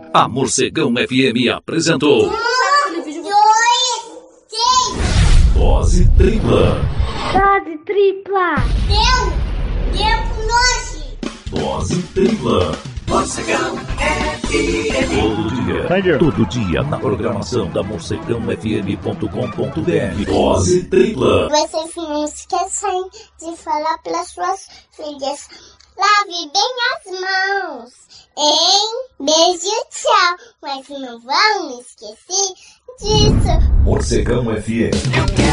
A Morcegão FM apresentou... 1, 2, 3. Dose tripla. Dose tripla. Deu pro nós. Dose tripla. Morcegão FM. Todo dia na programação da morcegãofm.com.br. Dose tripla. Vocês não esquecem de falar para suas filhas. Lave bem as mãos, hein? Beijo, tchau. Mas não vão esquecer disso. Morcegão FM.